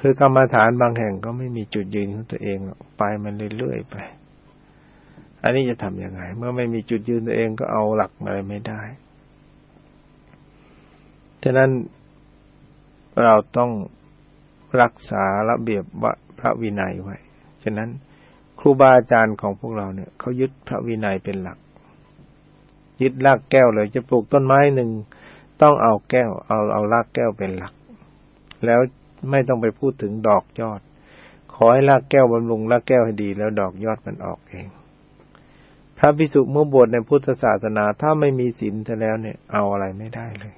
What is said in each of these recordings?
คือกรรมฐานบางแห่งก็ไม่มีจุดยืนของตัวเองหรอกไปมันเรื่อยๆไปอันนี้จะทำยังไงเมื่อไม่มีจุดยืนตัวเองก็เอาหลักอะไรไม่ได้ฉะนั้นเราต้องรักษาระเบียบพระวินัยไว้ฉะนั้นครูบาอาจารย์ของพวกเราเนี่ยเขายึดพระวินัยเป็นหลักยึดรากแก้วเลยจะปลูกต้นไม้หนึ่งต้องเอาแก้วเอารากแก้วเป็นหลักแล้วไม่ต้องไปพูดถึงดอกยอดขอให้รากแก้วบำรุงรากแก้วให้ดีแล้วดอกยอดมันออกเองพระภิกษุเมื่อบวชในพุทธศาสนาถ้าไม่มีศีลซะแล้วเนี่ยเอาอะไรไม่ได้เลย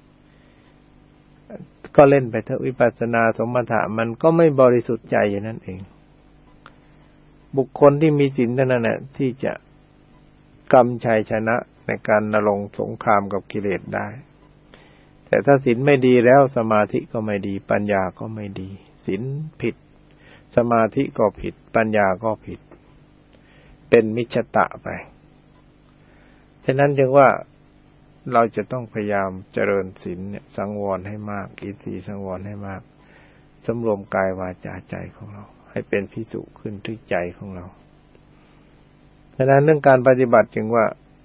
ก็เล่นไปเถอะวิปัสสนาสมถะมันก็ไม่บริสุทธิ์ใจอย่างนั้นเองบุคคลที่มีศีลเท่านั้นแหละที่จะกำชัยชนะในการนรงสงครามกับกิเลสได้แต่ถ้าศีลไม่ดีแล้วสมาธิก็ไม่ดีปัญญาก็ไม่ดีศีลผิดสมาธิก็ผิดปัญญาก็ผิดเป็นมิจฉตะไปฉะนั้นจึงว่าเราจะต้องพยายามเจริญศีลเนี่ยสังวรให้มากอินทรีย์สังวรให้มากสำรวมกายวาจาใจของเราให้เป็นภิกษุขึ้นที่ใจของเราฉะนั้นเรื่องการปฏิบัติจึงว่า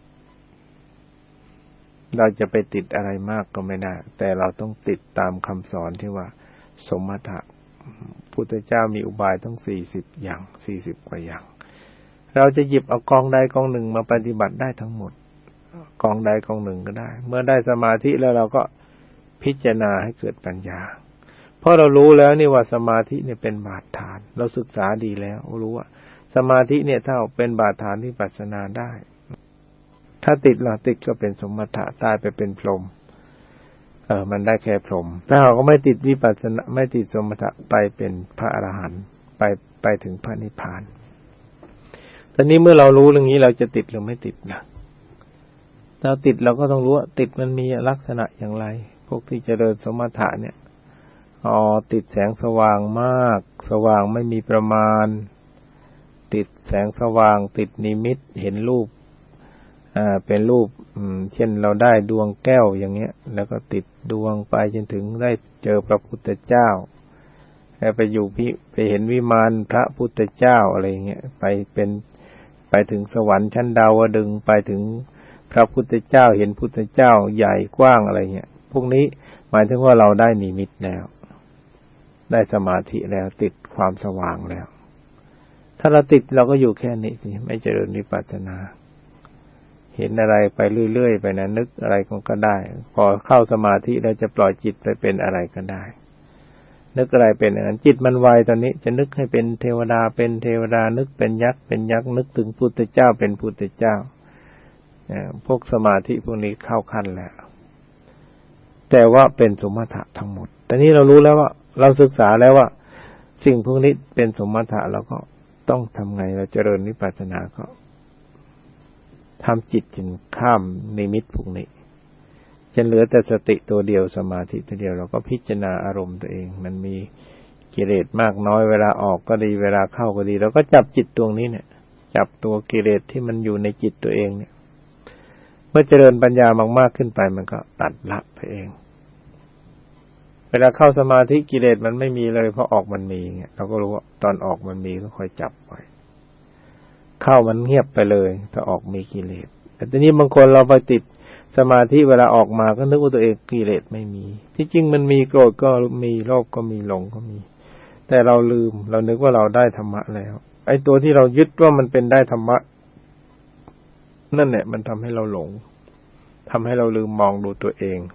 เราจะไปติดอะไรมากก็ไม่ได้แต่เราต้องติดตามคำสอนที่ว่าสมถะพุทธเจ้ามีอุบายทั้ง40อย่าง40กว่าอย่างเราจะหยิบเอากองใดกองหนึ่งมาปฏิบัติได้ทั้งหมดกองใดกองหนึ่งก็ได้เมื่อได้สมาธิแล้วเราก็พิจารณาให้เกิดปัญญาเพราะเรารู้แล้วนี่ว่าสมาธิเนี่ยเป็นบาดฐานเราศึกษาดีแล้วรู้ว่าสมาธิเนี่ยถ้าเป็นบาดฐานวิปัสสนาได้ถ้าติดเราติดก็เป็นสมถะตายไปเป็นพรหมมันได้แค่พรหมถ้าเราก็ไม่ติดวิปัสสนาไม่ติดสมถะไปเป็นพระอรหันต์ไปถึงพระนิพพานตอนนี้เมื่อเรารู้เรื่องนี้เราจะติดหรือไม่ติดนะเราติดเราก็ต้องรู้ว่าติดมันมีลักษณะอย่างไรพวกที่เจริญสมถะเนี่ยติดแสงสว่างมากสว่างไม่มีประมาณติดแสงสว่างติดนิมิตเห็นรูปเป็นรูปเช่นเราได้ดวงแก้วอย่างเงี้ยแล้วก็ติดดวงไปจนถึงได้เจอพระพุทธเจ้าไปอยู่ไปเห็นวิมานพระพุทธเจ้าอะไรเงี้ยไปถึงสวรรค์ชั้นดาวดึงส์ไปถึงพระพุทธเจ้าเห็นพุทธเจ้าใหญ่กว้างอะไรเงี้ยพวกนี้หมายถึงว่าเราได้นิมิตแล้วได้สมาธิแล้วติดความสว่างแล้วถ้าเราติดเราก็อยู่แค่นี้สิไม่เจริญวิปัสสนาเห็นอะไรไปเรื่อยๆไปนะนึกอะไรก็ได้พอเข้าสมาธิแล้วจะปล่อยจิตไปเป็นอะไรก็ได้นึกอะไรเป็นอย่างนั้นจิตมันไวตอนนี้จะนึกให้เป็นเทวดาเป็นเทวดานึกเป็นยักษ์เป็นยักษ์นึกถึงพุทธเจ้าเป็นพุทธเจ้าพวกสมาธิพวกนี้เข้าขั้นแล้วแต่ว่าเป็นสมถะทั้งหมดแต่นี้เรารู้แล้วว่าเราศึกษาแล้วว่าสิ่งพวกนี้เป็นสมถะเราก็ต้องทำไงเราเจริญวิปัสสนาก็ทำจิตจนข้ามนิมิตพวกนี้จะเหลือแต่สติตัวเดียวสมาธิตัวเดียวเราก็พิจารณาอารมณ์ตัวเองมันมีกิเลสมากน้อยเวลาออกก็ดีเวลาเข้าก็ดีเราก็จับจิตตรงนี้เนี่ยจับตัวกิเลสที่มันอยู่ในจิตตัวเองเนี่ยเมื่อเจริญปัญญามากๆขึ้นไปมันก็ตัดละไปเองเวลาเข้าสมาธิกิเลสมันไม่มีเลยพอออกมันมีเงี้ยเราก็รู้ว่าตอนออกมันมีก็ค่อยจับไว้เข้ามันเงียบไปเลยถ้าออกมีกิเลสแต่ทีนี้บางคนเราไปติดสมาธิเวลาออกมาก็นึกว่าตัวเองกิเลสไม่มีที่จริงมันมีโกรธก็มีโลภก็มีหลงก็มีแต่เราลืมเรานึกว่าเราได้ธรรมะแล้วไอ้ตัวที่เรายึดว่ามันเป็นได้ธรรมะนั่นแหละมันทำให้เราหลงทำให้เราลืมมองดูตัวเอง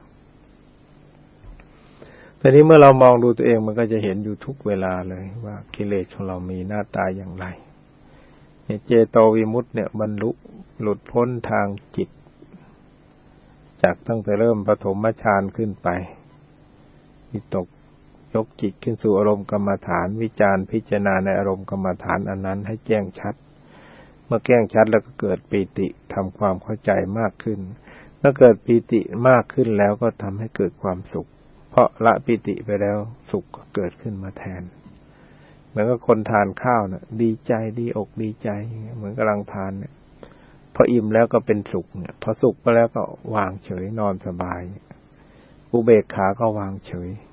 แต่นี้เมื่อเรามองดูตัวเองมันก็จะเห็นอยู่ทุกเวลาเลยว่ากิเลสของเรามีหน้าตาอย่างไรเจโตวิมุตติเนี่ยบรรลุหลุดพ้นทางจิตจากตั้งแต่เริ่มปฐมฌานขึ้นไปวิตกยกจิตขึ้นสู่อารมณ์กรรมฐานวิจารณ์พิจารณาในอารมณ์กรรมฐานอันนั้นให้แจ้งชัดเมื่อแจ้งชัดแล้วก็เกิดปีติทำความเข้าใจมากขึ้นเมื่อเกิดปีติมากขึ้นแล้วก็ทำให้เกิดความสุขเพราะละปีติไปแล้วสุขก็เกิดขึ้นมาแทนเหมือนกับคนทานข้าวน่ะดีใจดีอกดีใจเหมือนกำลังทานเนี่ยพออิ่มแล้วก็เป็นสุขเนี่ยพอสุขไปแล้วก็วางเฉยนอนสบายอุเบกขาก็วางเฉย